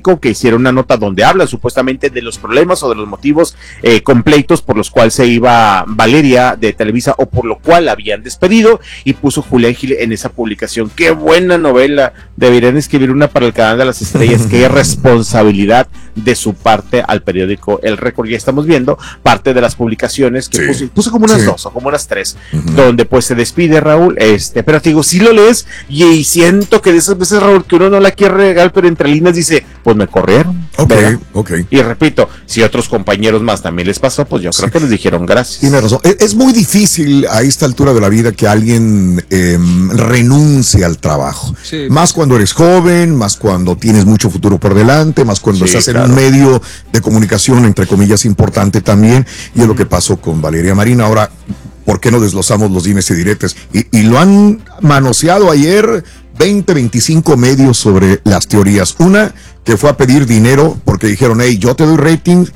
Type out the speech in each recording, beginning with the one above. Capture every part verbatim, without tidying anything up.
periódico que hiciera una nota donde habla supuestamente de los problemas o de los motivos eh, completos por los cuales se iba Valeria de Televisa o por lo cual la habían despedido, y puso Julián Gil en esa publicación. Qué buena novela, deberían escribir una para el canal de las estrellas. Qué responsabilidad de su parte al periódico El Récord. Ya estamos viendo parte de las publicaciones que sí. puso, puso como unas sí. dos o como unas tres, uh-huh. donde pues se despide Raúl, este, pero te digo, si lo lees y, y siento que de esas veces, Raúl, que uno no la quiere regalar, pero entre líneas dice, pues me corrieron. Ok, ok. Y repito, si otros compañeros más también les pasó, pues yo creo sí. que les dijeron gracias. Tiene razón. Es, es muy difícil a esta altura de la vida que alguien eh, renuncie al trabajo. Sí. Más cuando eres joven, más cuando tienes mucho futuro por delante, más cuando sí, estás claro. en un medio de comunicación, entre comillas, importante también. Y es lo que pasó con Valeria Marín. Ahora, ¿por qué no desglosamos los dimes y diretes? Y, y lo han manoseado ayer veinte, veinticinco medios sobre las teorías. Una que fue a pedir dinero porque dijeron, hey, yo te doy rating,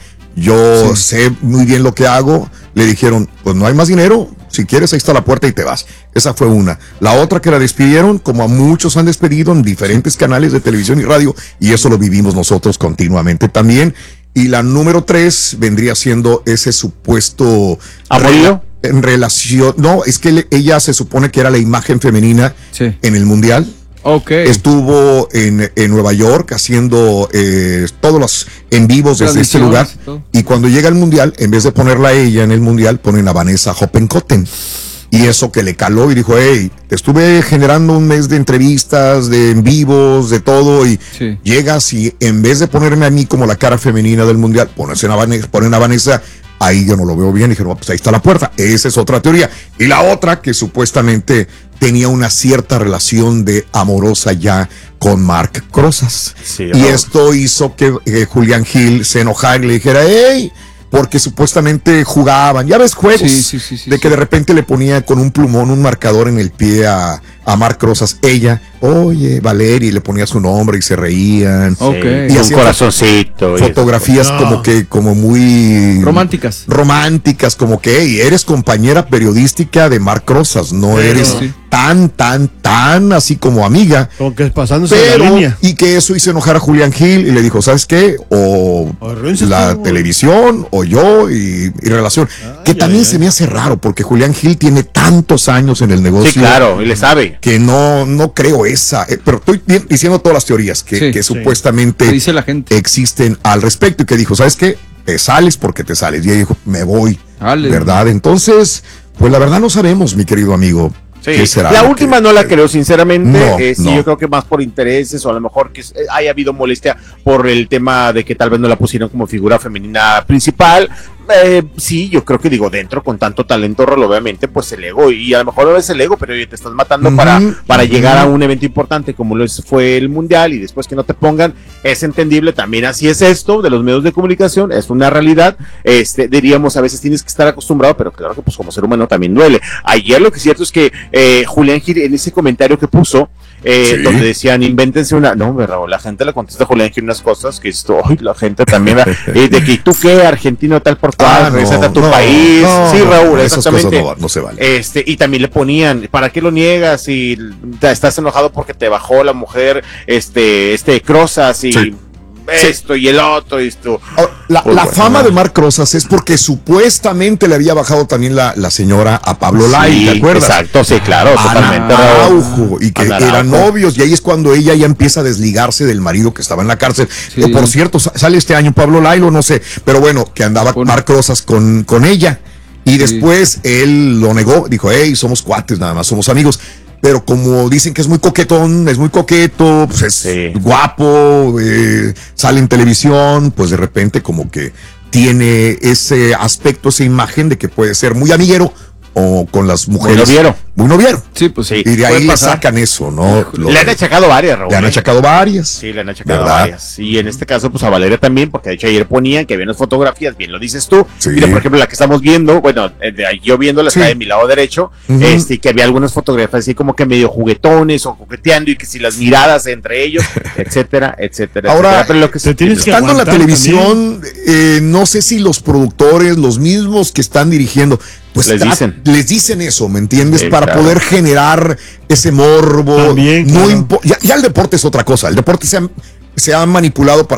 yo sí. sé muy bien lo que hago. Le dijeron, pues no hay más dinero, si quieres ahí está la puerta y te vas. Esa fue una. La otra que la despidieron, como a muchos han despedido en diferentes canales de televisión y radio, y eso lo vivimos nosotros continuamente también. Y la número tres vendría siendo ese supuesto apoyo en relación, no, es que le, ella se supone que era la imagen femenina sí. en el mundial. Okay. Estuvo en, en Nueva York haciendo eh, todos los en vivos desde este lugar, y, y cuando llega el mundial, en vez de ponerla a ella en el mundial, ponen a Vanessa Hoppenkotten. Y eso que le caló y dijo, hey, te estuve generando un mes de entrevistas, de en vivos, de todo, y sí. llegas y en vez de ponerme a mí como la cara femenina del mundial, pones a Vanessa, ponen a Vanessa, ahí yo no lo veo bien. Y dijeron, pues ahí está la puerta. Esa es otra teoría. Y la otra, que supuestamente tenía una cierta relación de amorosa ya con Marc Crozas. Sí, y esto hizo que eh, Julián Gil se enojara y le dijera, hey, porque supuestamente jugaban, ya ves, juegos, sí, sí, sí, sí, de que sí. de repente le ponía con un plumón un marcador en el pie a, a Marc Crozas, ella, oye, Valeria, y le ponía su nombre y se reían. Okay. Y un corazoncito. Fotografías no. como que, como muy... Románticas. Románticas, como que, hey, eres compañera periodística de Marc Crozas, no pero, eres sí. tan, tan, tan así como amiga. Como que pasándose pero, la línea. Y que eso hizo enojar a Julián Gil y le dijo, ¿sabes qué? O, o la tú, televisión, o yo, y, y relación. Ay, que también ay, se ay. me hace raro, porque Julián Gil tiene tantos años en el negocio. Sí, claro, y le sabe. Que no, no creo esa, eh, pero estoy diciendo todas las teorías que, sí, que sí. supuestamente dice la gente. existen al respecto, y que dijo, ¿sabes qué? Te sales porque te sales. Y ella dijo, me voy, Dale. ¿verdad? Entonces, pues la verdad no sabemos, mi querido amigo. Sí. ¿Qué será? La última que, no la creo, sinceramente. No, eh, sí, no. yo creo que más por intereses, o a lo mejor que haya habido molestia por el tema de que tal vez no la pusieron como figura femenina principal. Eh, sí, yo creo que digo, dentro con tanto talento, obviamente, pues el ego, y a lo mejor no es el ego, pero oye, te estás matando uh-huh, para, para uh-huh. llegar a un evento importante como lo fue el mundial, y después que no te pongan, es entendible. También así es esto de los medios de comunicación, es una realidad. Este, diríamos, a veces tienes que estar acostumbrado, pero claro que pues como ser humano también duele. Ayer lo que es cierto es que eh, Julián Gil, en ese comentario que puso, Eh, sí. donde decían, invéntense una, no, Raúl, la gente le contesta a Julián Gil unas cosas que esto, ay, la gente también, eh, de que tú qué, argentino tal por cual, ah, regresa no, a tu no, país, no, sí, Raúl, no, exactamente, no, no se vale. Este, y también le ponían, ¿para qué lo niegas? Si estás enojado porque te bajó la mujer, este, este, Crozas, y sí. esto sí. y el otro, esto. La, pues la bueno, fama no. de Marc Crozas es porque supuestamente le había bajado también la, la señora a Pablo sí, Lai, ¿te acuerdas? Exacto, sí, claro, Ana totalmente. Araujo, y que Ana eran Araujo. novios, y ahí es cuando ella ya empieza a desligarse del marido que estaba en la cárcel. Sí. Eh, por cierto, sale este año Pablo Lai, no sé, pero bueno, que andaba bueno. Marc Crozas con, con ella, y después sí. él lo negó, dijo, hey, somos cuates, nada más, somos amigos. Pero como dicen que es muy coquetón, es muy coqueto, pues es sí. guapo, eh, sale en televisión, pues de repente como que tiene ese aspecto, esa imagen de que puede ser muy amiguero o con las mujeres. Muy noviero. Muy noviero. Sí, pues sí. Y de ahí le sacan eso, ¿no? Lo, le han achacado varias, Raúl. Le han achacado varias. Sí, le han achacado ¿verdad? varias. Y en este caso, pues a Valeria también, porque de hecho ayer ponían que había unas fotografías, bien lo dices tú. Sí. Mira, por ejemplo, la que estamos viendo, bueno, de, yo viéndola sí. está de mi lado derecho, uh-huh. este, que había algunas fotografías así como que medio juguetones o coqueteando, y que si las miradas entre ellos, etcétera, etcétera. Ahora, etcétera. Pero lo que se, estando en la televisión, eh, no sé si los productores, los mismos que están dirigiendo, pues les dicen les dicen eso, ¿me entiendes? Sí, para claro. poder generar ese morbo. También, no claro. impo- ya, ya el deporte es otra cosa. El deporte se ha, se ha manipulado para